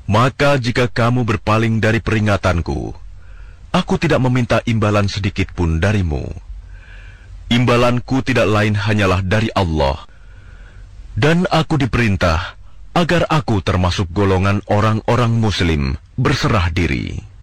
Maka jika kamu berpaling dari peringatanku, aku tidak meminta imbalan sedikit pun darimu. Imbalanku tidak lain hanyalah dari Allah. Dan aku diperintah agar aku termasuk golongan orang-orang muslim berserah diri.